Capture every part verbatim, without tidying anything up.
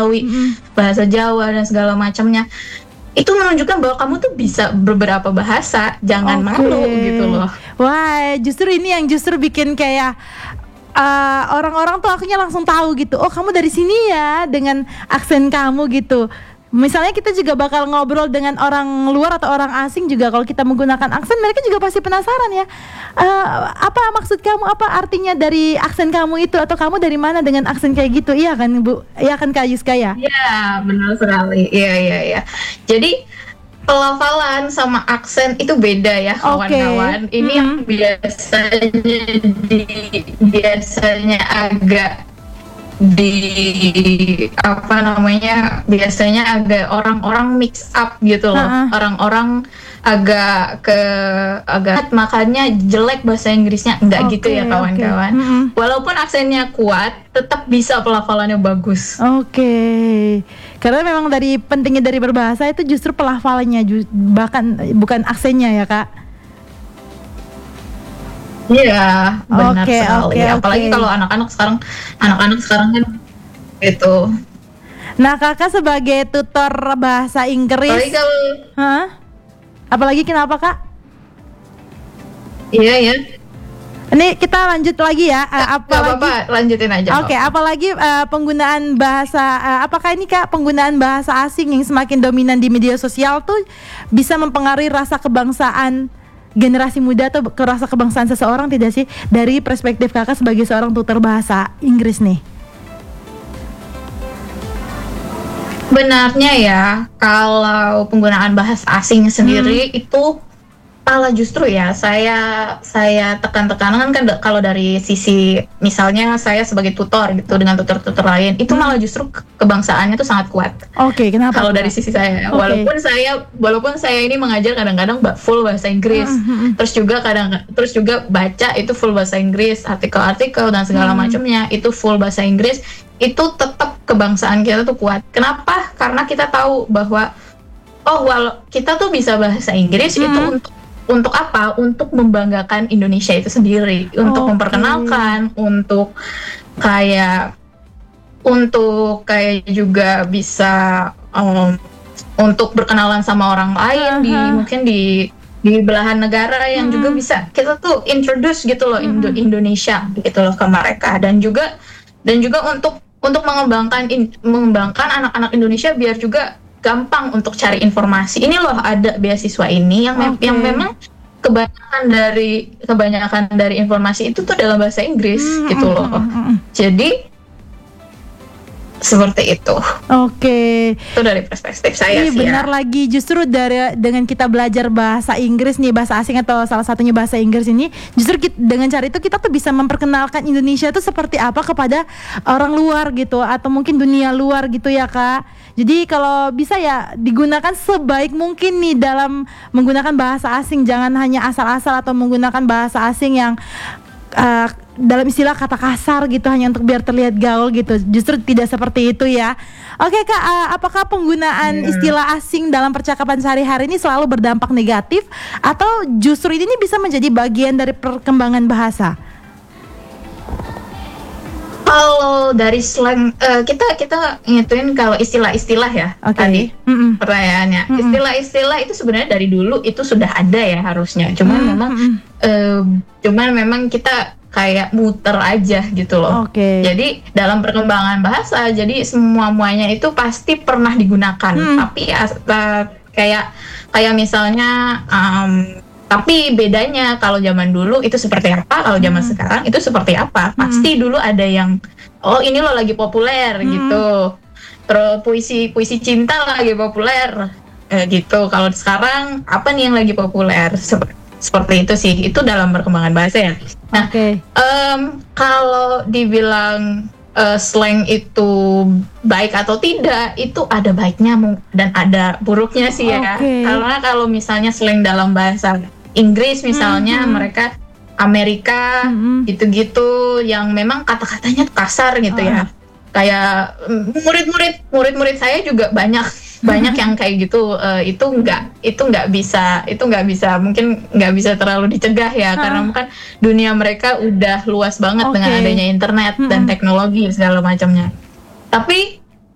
Betawi, mm-hmm. bahasa Jawa dan segala macamnya. Itu menunjukkan bahwa kamu tuh bisa beberapa bahasa, jangan okay. malu gitu loh. Wah, justru ini yang justru bikin kayak uh, orang-orang tuh akhirnya langsung tahu gitu. Oh, kamu dari sini ya dengan aksen kamu gitu. Misalnya kita juga bakal ngobrol dengan orang luar atau orang asing juga, kalau kita menggunakan aksen, mereka juga pasti penasaran ya. Uh, apa maksud kamu, apa artinya dari aksen kamu itu, atau kamu dari mana dengan aksen kayak gitu? Iya kan Bu? Iya kan Kak Yuska ya? Iya, benar sekali. Iya, iya, iya. Jadi pelafalan sama aksen itu beda ya kawan-kawan. Okay. Ini mm-hmm. yang biasanya di, biasanya agak di apa namanya biasanya agak orang-orang mix up gitu loh. Uh-uh. Orang-orang agak ke agak makanya jelek bahasa Inggrisnya, enggak okay, gitu ya kawan-kawan. Okay. Mm-hmm. Walaupun aksennya kuat, tetap bisa pelafalannya bagus. Oke. Okay. Karena memang dari pentingnya dari berbahasa itu justru pelafalannya, bahkan bukan aksennya ya Kak. Iya, benar okay, sekali. Okay, Apalagi okay. kalau anak-anak sekarang, anak-anak sekarang kan gitu. Nah, Kakak sebagai tutor bahasa Inggris, apalagi kalau, huh? apalagi kenapa Kak? Iya ya. Ini kita lanjut lagi ya. Uh, apalagi, apa-apa, lanjutin aja. Oke, okay, apalagi uh, penggunaan bahasa, uh, apakah ini Kak penggunaan bahasa asing yang semakin dominan di media sosial tuh bisa mempengaruhi rasa kebangsaan generasi muda atau ke rasa kebangsaan seseorang tidak sih, dari perspektif Kakak sebagai seorang tutor bahasa Inggris nih? Benarnya ya, kalau penggunaan bahasa asing sendiri hmm. itu malah justru ya saya saya tekan-tekankan kan kalau dari sisi misalnya saya sebagai tutor gitu dengan tutor-tutor lain itu hmm. malah justru kebangsaannya tuh sangat kuat. Oke, okay, kenapa? Kalau dari sisi saya, okay. walaupun saya walaupun saya ini mengajar kadang-kadang full bahasa Inggris, hmm. terus juga kadang terus juga baca itu full bahasa Inggris, artikel-artikel dan segala hmm. macamnya itu full bahasa Inggris, itu tetap kebangsaan kita tuh kuat. Kenapa? Karena kita tahu bahwa oh wal kita tuh bisa bahasa Inggris hmm. itu untuk Untuk apa? Untuk membanggakan Indonesia itu sendiri, untuk okay. memperkenalkan, untuk kayak, untuk kayak juga bisa um, untuk berkenalan sama orang lain uh-huh. di mungkin di di belahan negara yang uh-huh. juga bisa kita tuh introduce gitu loh uh-huh. Indonesia gitu loh ke mereka, dan juga dan juga untuk untuk mengembangkan in, mengembangkan anak-anak Indonesia biar juga gampang untuk cari informasi. Ini loh ada beasiswa ini yang mem- okay. yang memang kebanyakan dari kebanyakan dari informasi itu tuh dalam bahasa Inggris mm, gitu loh. Mm, mm, mm. Jadi seperti itu. Oke. Okay. Itu dari perspektif saya Ini sih. Benar ya. lagi, justru dari dengan kita belajar bahasa Inggris nih, bahasa asing atau salah satunya bahasa Inggris ini, justru kita, dengan cara itu kita tuh bisa memperkenalkan Indonesia tuh seperti apa kepada orang luar gitu, atau mungkin dunia luar gitu ya Kak. Jadi kalau bisa ya digunakan sebaik mungkin nih dalam menggunakan bahasa asing, jangan hanya asal-asal atau menggunakan bahasa asing yang uh, dalam istilah kata kasar gitu hanya untuk biar terlihat gaul gitu. Justru tidak seperti itu ya. Oke Kak, uh, apakah penggunaan yeah. istilah asing dalam percakapan sehari-hari ini selalu berdampak negatif atau justru ini bisa menjadi bagian dari perkembangan bahasa? Kalau dari slang uh, kita kita ngituin kalau istilah-istilah ya okay. tadi mm-mm. pertanyaannya mm-mm. istilah-istilah itu sebenarnya dari dulu itu sudah ada ya harusnya, cuman mm-mm. memang uh, cuman memang kita kayak muter aja gitu loh. Okay. Jadi dalam perkembangan bahasa, jadi semua muanya itu pasti pernah digunakan, mm. tapi uh, kayak kayak misalnya um, tapi bedanya kalau zaman dulu itu seperti apa, kalau zaman hmm. sekarang itu seperti apa. Pasti hmm. dulu ada yang oh ini lo lagi populer hmm. gitu. Terus puisi puisi cinta lagi populer eh, gitu. Kalau sekarang apa nih yang lagi populer? Sep- seperti itu sih. Itu dalam perkembangan bahasa ya. Nah, okay. um, kalau dibilang uh, slang itu baik atau tidak, itu ada baiknya dan ada buruknya sih ya. Okay. Karena kalau misalnya slang dalam bahasa Inggris misalnya mm-hmm. mereka Amerika mm-hmm. gitu-gitu yang memang kata-katanya kasar gitu oh. ya. Kayak murid-murid murid-murid saya juga banyak banyak yang kayak gitu, uh, itu nggak itu nggak bisa itu nggak bisa mungkin nggak bisa terlalu dicegah ya, huh. karena kan dunia mereka udah luas banget okay. dengan adanya internet mm-hmm. dan teknologi segala macamnya. Tapi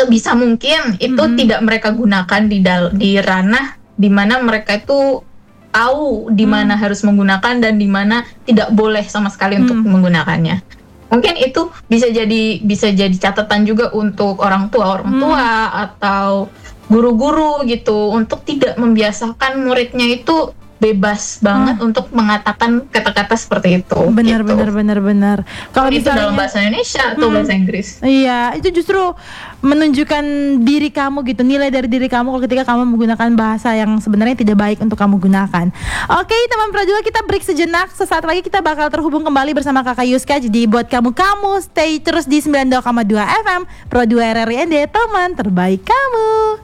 sebisa mungkin itu mm-hmm. tidak mereka gunakan di dal- di ranah di mana mereka itu tahu di mana mm. harus menggunakan dan di mana tidak boleh sama sekali mm. untuk menggunakannya. Mungkin itu bisa jadi bisa jadi catatan juga untuk orang tua orang tua mm. atau guru-guru gitu untuk tidak membiasakan muridnya itu bebas banget hmm. untuk mengatakan kata-kata seperti itu. Benar, gitu. benar, benar, benar. Kalau itu misalnya, dalam bahasa Indonesia atau hmm, bahasa Inggris. Iya, itu justru menunjukkan diri kamu gitu, nilai dari diri kamu kalau ketika kamu menggunakan bahasa yang sebenarnya tidak baik untuk kamu gunakan. Oke, teman Pro dua, kita break sejenak. Sesaat lagi kita bakal terhubung kembali bersama Kakak Yuska. Jadi buat kamu-kamu stay terus di sembilan puluh dua koma dua F M Pro dua R R I N D, teman terbaik kamu.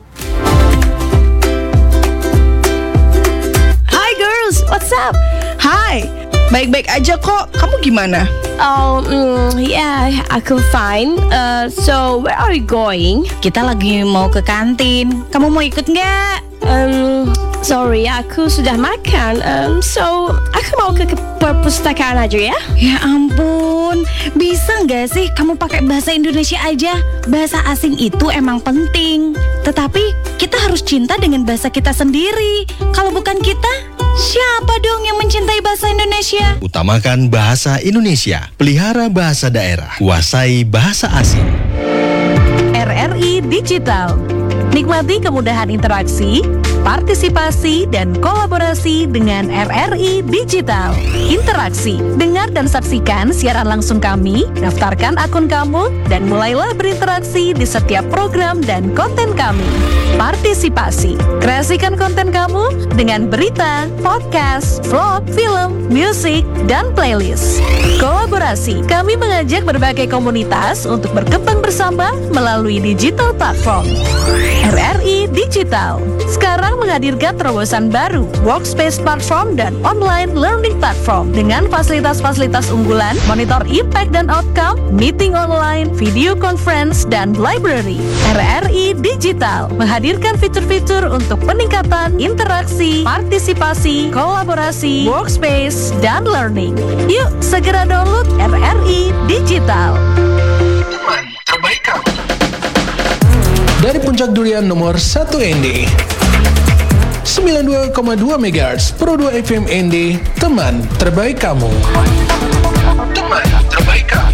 Girls, what's up? Hai, baik-baik aja kok. Kamu gimana? Oh, mm, yeah, aku fine. Uh, so, where are you going? Kita lagi mau ke kantin. Kamu mau ikut nggak? Um, sorry, aku sudah makan. Um, so, aku mau ke, ke perpustakaan aja ya. Ya ampun, bisa nggak sih kamu pakai bahasa Indonesia aja? Bahasa asing itu emang penting. Tetapi kita harus cinta dengan bahasa kita sendiri. Kalau bukan kita, siapa dong yang mencintai bahasa Indonesia? Utamakan bahasa Indonesia. Pelihara bahasa daerah. Kuasai bahasa asing. R R I Digital. Nikmati kemudahan interaksi, partisipasi, dan kolaborasi dengan R R I Digital. Interaksi, dengar dan saksikan siaran langsung kami, daftarkan akun kamu, dan mulailah berinteraksi di setiap program dan konten kami. Partisipasi, kreasikan konten kamu dengan berita, podcast, vlog, film, musik, dan playlist. Kolaborasi, kami mengajak berbagai komunitas untuk berkembang bersama melalui digital platform. R R I Digital sekarang menghadirkan terobosan baru, workspace platform dan online learning platform dengan fasilitas-fasilitas unggulan, monitor impact dan outcome, meeting online, video conference, dan library. R R I Digital menghadirkan fitur-fitur untuk peningkatan interaksi, partisipasi, kolaborasi, workspace, dan learning. Yuk segera download R R I Digital. Teman terbaik kamu. Dari Puncak Durian nomor satu N D sembilan puluh dua koma dua megahertz Pro dua F M N D, teman terbaik kamu. Teman terbaik kamu.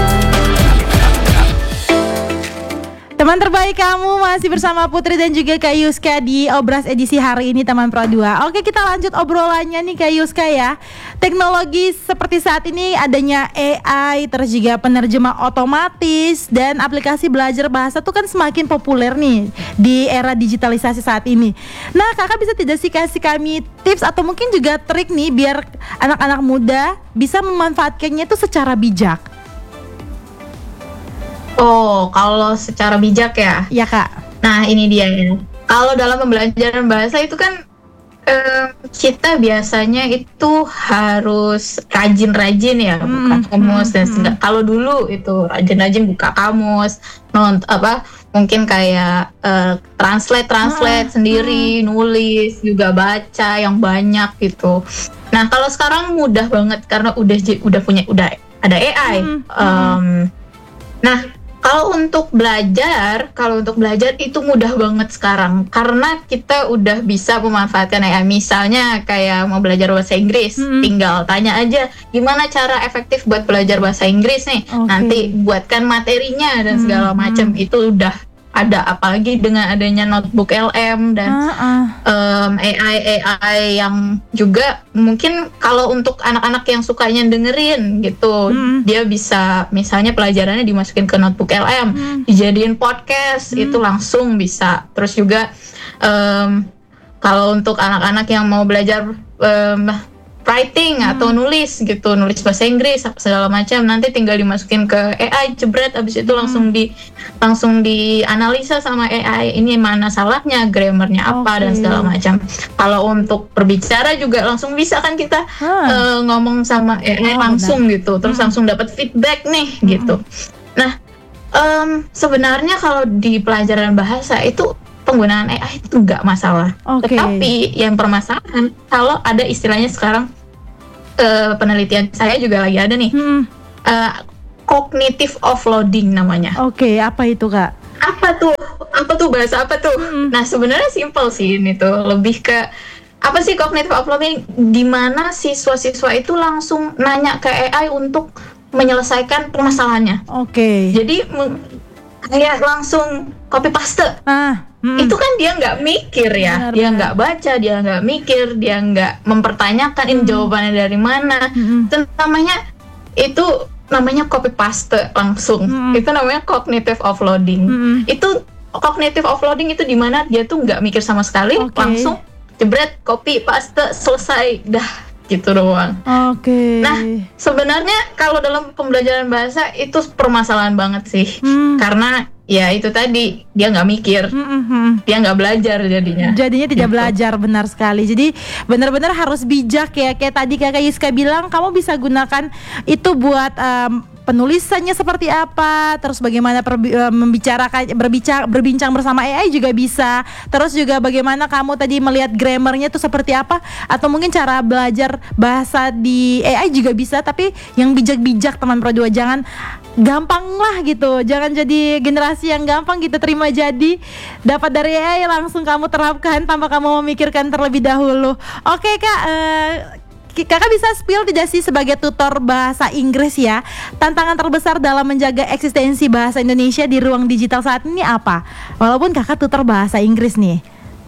Teman terbaik kamu masih bersama Putri dan juga Kak Yuska di Obras edisi hari ini, teman Pro dua. Oke, kita lanjut obrolannya nih Kak Yuska ya. Teknologi seperti saat ini adanya A I, terus juga penerjemah otomatis dan aplikasi belajar bahasa tuh kan semakin populer nih di era digitalisasi saat ini. Nah, Kakak bisa tidak sih kasih kami tips atau mungkin juga trik nih biar anak-anak muda bisa memanfaatkannya itu secara bijak? Oh, kalau secara bijak ya? Iya, Kak. Nah, ini dia ya. Kalau dalam pembelajaran bahasa itu kan eh, kita biasanya itu harus rajin-rajin ya, hmm, buka kamus hmm, dan segala. Hmm. Kalau dulu itu rajin-rajin buka kamus, nont apa mungkin kayak eh, translate-translate hmm, sendiri, hmm. nulis, juga baca yang banyak gitu. Nah, kalau sekarang mudah banget karena udah udah punya udah ada A I. Hmm, um, hmm. Nah, Kalau untuk belajar, kalau untuk belajar itu mudah banget sekarang karena kita udah bisa memanfaatkan A I. Misalnya kayak mau belajar bahasa Inggris, hmm. tinggal tanya aja gimana cara efektif buat belajar bahasa Inggris nih. Okay. Nanti buatkan materinya dan segala hmm. macam itu udah ada, apalagi dengan adanya notebook L M dan uh-uh. um, A I A I yang juga mungkin kalau untuk anak-anak yang sukanya dengerin gitu, hmm. dia bisa misalnya pelajarannya dimasukin ke notebook L M, hmm. dijadiin podcast, hmm. itu langsung bisa. Terus juga um, kalau untuk anak-anak yang mau belajar um, writing hmm. atau nulis gitu, nulis bahasa Inggris segala macam, nanti tinggal dimasukin ke A I, jebret, abis itu hmm. langsung di langsung dianalisa sama A I, ini mana salahnya, grammarnya apa okay. dan segala macam. Kalau untuk berbicara juga langsung bisa kan kita hmm. uh, ngomong sama A I oh, langsung benar. gitu, terus hmm. langsung dapat feedback nih hmm. gitu. Nah, um, sebenarnya kalau di pelajaran bahasa itu penggunaan A I itu nggak masalah, okay. tetapi yang permasalahan kalau ada istilahnya sekarang, uh, penelitian saya juga lagi ada nih, hmm. uh, cognitive offloading namanya. Oke, okay, apa itu Kak? apa tuh apa tuh bahasa apa tuh hmm. Nah sebenarnya simpel sih ini tuh, lebih ke apa sih cognitive overloading, di mana siswa-siswa itu langsung nanya ke A I untuk menyelesaikan permasalahannya. Oke. Okay. Jadi kayak langsung copy paste. Ah, mm. Itu kan dia nggak mikir ya, benar, dia nggak baca, dia nggak mikir, dia nggak mempertanyakan mm. ini jawabannya dari mana. Mm. Itu namanya itu namanya copy paste langsung. Mm. Itu namanya cognitive overloading. Mm. Itu cognitive overloading itu di mana dia tuh nggak mikir sama sekali, okay. langsung jebret copy paste selesai dah gitu doang. Oke. Okay. Nah sebenarnya kalau dalam pembelajaran bahasa itu permasalahan banget sih, hmm. karena ya itu tadi dia nggak mikir, mm-hmm. dia nggak belajar jadinya. Jadinya tidak gitu. belajar, benar sekali. Jadi benar-benar harus bijak ya, kayak tadi Kakak Yiska bilang, kamu bisa gunakan itu buat um, penulisannya seperti apa, terus bagaimana perbi- membicarakan berbicara berbincang bersama A I juga bisa. Terus juga bagaimana kamu tadi melihat grammarnya itu seperti apa, atau mungkin cara belajar bahasa di A I juga bisa. Tapi yang bijak-bijak teman Pro dua, jangan gampang lah gitu, jangan jadi generasi yang gampang gitu terima jadi, dapat dari A I langsung kamu terapkan tanpa kamu memikirkan terlebih dahulu. Oke Kak, uh, Kakak bisa spill tidak sih sebagai tutor bahasa Inggris ya, tantangan terbesar dalam menjaga eksistensi bahasa Indonesia di ruang digital saat ini apa? Walaupun Kakak tutor bahasa Inggris nih.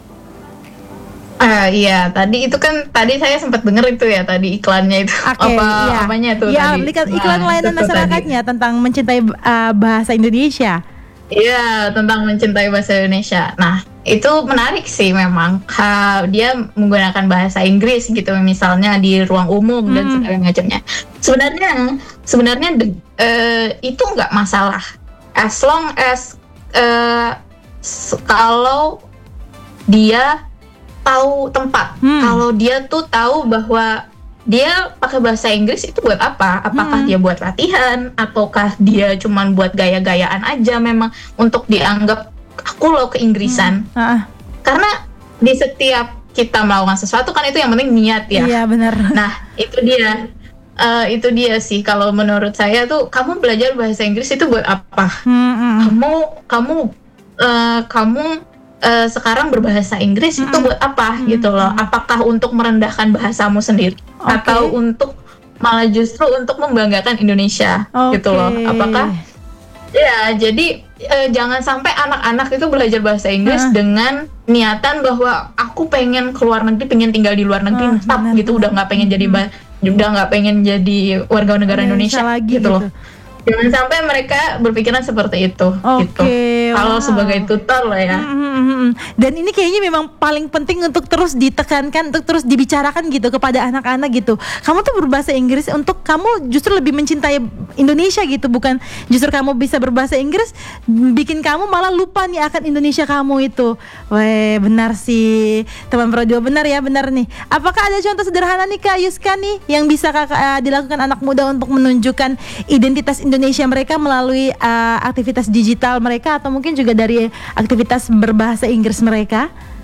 Uh, iya, tadi itu kan tadi saya sempat dengar itu ya tadi iklannya itu. Okay, apa iya. apanya tuh ya, tadi? Iklan, iklan nah, layanan masyarakatnya tadi. Tentang mencintai uh, bahasa Indonesia. Iya, tentang mencintai bahasa Indonesia. Nah, itu menarik sih memang. Ha, dia menggunakan bahasa Inggris gitu misalnya di ruang umum hmm. dan segala macamnya. Sebenarnya sebenarnya uh, itu nggak masalah. As long as uh, kalau dia tahu tempat. Hmm. Kalau dia tuh tahu bahwa dia pakai bahasa Inggris itu buat apa? Apakah hmm. dia buat latihan, ataukah dia cuman buat gaya-gayaan aja memang untuk dianggap aku loh keinggrisan. Hmm. Uh. Karena di setiap kita melakukan sesuatu kan itu yang penting niat ya. Iya benar. Nah itu dia, uh, itu dia sih kalau menurut saya tuh, kamu belajar bahasa Inggris itu buat apa? Hmm, hmm. Kamu kamu uh, kamu Uh, sekarang berbahasa Inggris mm-hmm. itu buat apa mm-hmm. gitu loh? Apakah untuk merendahkan bahasamu sendiri okay. atau untuk malah justru untuk membanggakan Indonesia okay. gitu loh? Apakah ya jadi uh, jangan sampai anak-anak itu belajar bahasa Inggris uh. dengan niatan bahwa aku pengen keluar negeri, pengen tinggal di luar negeri, uh, tetap gitu, udah nggak pengen jadi ba- udah nggak pengen jadi warga negara Indonesia, Indonesia lagi, gitu, gitu loh. Jangan sampai mereka berpikiran seperti itu, okay, gitu. Kalau wow. sebagai tutor lah ya. Mm-hmm. Dan ini kayaknya memang paling penting untuk terus ditekankan, untuk terus dibicarakan gitu kepada anak-anak gitu. Kamu tuh berbahasa Inggris untuk kamu justru lebih mencintai Indonesia gitu, bukan justru kamu bisa berbahasa Inggris bikin kamu malah lupa nih akan Indonesia kamu itu. Weh, benar sih teman Pro dua, benar ya, benar nih. Apakah ada contoh sederhana nih Kak Yuska nih yang bisa Kakak uh, dilakukan anak muda untuk menunjukkan identitas Indonesia Indonesia mereka melalui uh, aktivitas digital mereka, atau mungkin juga dari aktivitas berbahasa Inggris mereka?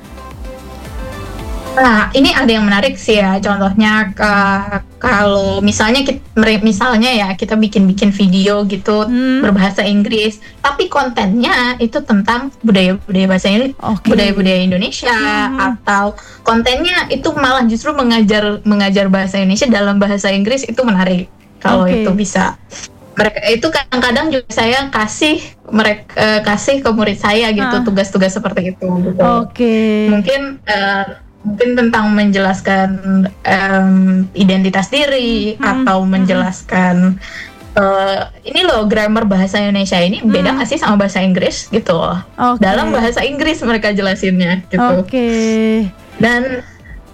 Nah, ini ada yang menarik sih ya. Contohnya uh, kalau misalnya kita, misalnya ya kita bikin-bikin video gitu hmm. berbahasa Inggris, tapi kontennya itu tentang budaya-budaya bahasa Inggris, okay. budaya-budaya Indonesia, hmm. atau kontennya itu malah justru mengajar mengajar bahasa Indonesia dalam bahasa Inggris, itu menarik kalau okay. itu bisa. Mereka itu kadang-kadang juga saya kasih mereka uh, kasih ke murid saya gitu ah. tugas-tugas seperti itu gitu. Oke. Okay. Mungkin uh, mungkin tentang menjelaskan um, identitas diri hmm. atau menjelaskan uh, ini loh grammar bahasa Indonesia ini beda nggak hmm. sih sama bahasa Inggris gitu loh. Okay. Dalam bahasa Inggris mereka jelasinnya gitu. Oke. Okay. Dan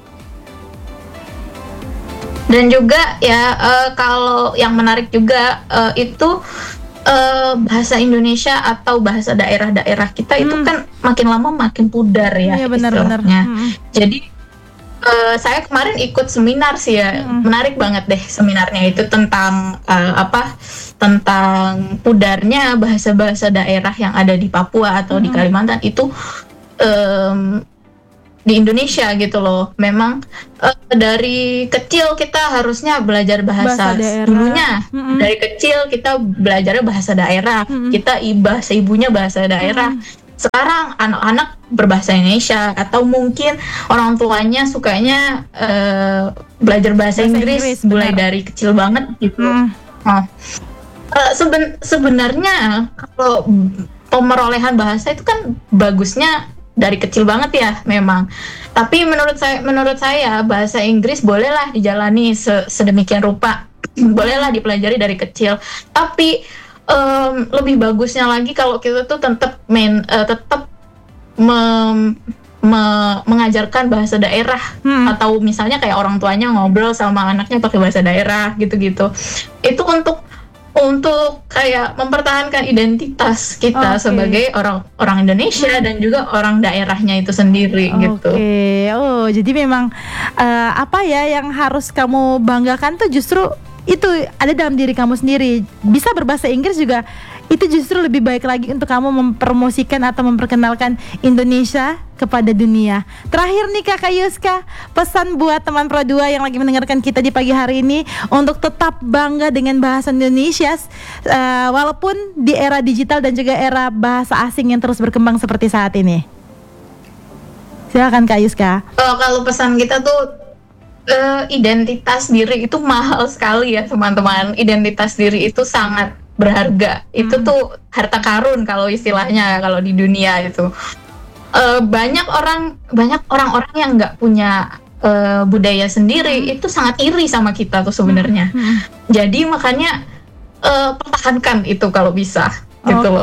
Dan juga ya uh, kalau yang menarik juga uh, itu uh, bahasa Indonesia atau bahasa daerah-daerah kita hmm. itu kan makin lama makin pudar ya, ya benar-benar. Hmm. Jadi uh, saya kemarin ikut seminar sih ya, hmm. menarik banget deh seminarnya itu tentang uh, apa? Tentang pudarnya bahasa-bahasa daerah yang ada di Papua atau hmm. di Kalimantan itu. Um, di Indonesia gitu loh. Memang uh, dari kecil kita harusnya belajar bahasa, Bahasa daerah. dulunya. Mm-mm. Dari kecil kita belajar bahasa daerah. Mm-mm. Kita bahasa ibunya bahasa daerah. Sekarang anak-anak berbahasa Indonesia, atau mungkin orang tuanya sukanya uh, belajar bahasa, Bahasa Inggris, Inggris, mulai benar. dari kecil banget gitu. Mm. Nah, uh, seben- sebenarnya kalau pemerolehan bahasa itu kan bagusnya dari kecil banget ya memang. Tapi menurut saya, menurut saya bahasa Inggris bolehlah dijalani se- sedemikian rupa, bolehlah dipelajari dari kecil. Tapi um, lebih bagusnya lagi kalau kita tuh tetap main, uh, tetap mem- me- mengajarkan bahasa daerah, Hmm. atau misalnya kayak orang tuanya ngobrol sama anaknya pakai bahasa daerah gitu-gitu. Itu untuk untuk kayak mempertahankan identitas kita Oke. sebagai orang orang Indonesia dan juga orang daerahnya itu sendiri gitu. Oke, oh jadi memang eh, apa ya yang harus kamu banggakan tuh justru itu ada dalam diri kamu sendiri. Bisa berbahasa Inggris juga itu justru lebih baik lagi untuk kamu mempromosikan atau memperkenalkan Indonesia kepada dunia. Terakhir nih Kakak Yuska, pesan buat teman Pro dua yang lagi mendengarkan kita di pagi hari ini untuk tetap bangga dengan bahasa Indonesia uh, walaupun di era digital dan juga era bahasa asing yang terus berkembang seperti saat ini. Silakan Kak Yuska. Uh, kalau pesan kita tuh uh, identitas diri itu mahal sekali ya teman-teman. Identitas diri itu sangat berharga. Itu tuh harta karun kalau istilahnya kalau di dunia itu. Uh, banyak orang banyak orang-orang yang nggak punya uh, budaya sendiri itu sangat iri sama kita tuh sebenarnya. Jadi makanya uh, pertahankan itu kalau bisa gitu loh.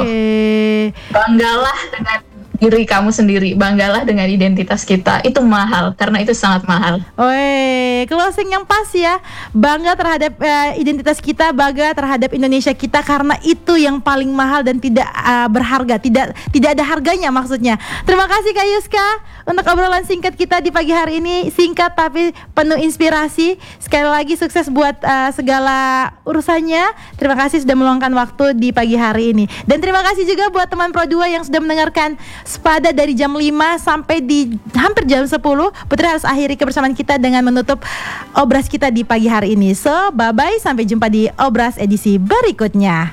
Banggalah dengan diri kamu sendiri, banggalah dengan identitas kita. Itu mahal, karena itu sangat mahal. Oke, closing yang pas ya. Bangga terhadap uh, identitas kita, bangga terhadap Indonesia kita, karena itu yang paling mahal dan tidak uh, berharga, tidak tidak ada harganya maksudnya. Terima kasih Kak Yuska untuk obrolan singkat kita di pagi hari ini, singkat tapi penuh inspirasi. Sekali lagi sukses buat uh, segala urusannya. Terima kasih sudah meluangkan waktu di pagi hari ini. Dan terima kasih juga buat teman Pro dua yang sudah mendengarkan Sepada dari jam lima sampai di hampir jam sepuluh. Putri harus akhiri kebersamaan kita dengan menutup Obras kita di pagi hari ini. So, bye-bye, sampai jumpa di Obras edisi berikutnya.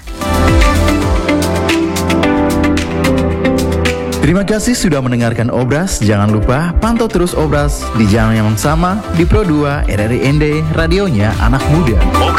Terima kasih sudah mendengarkan Obras. Jangan lupa pantau terus Obras di jam yang sama di Pro dua R R I N D, radionya anak muda.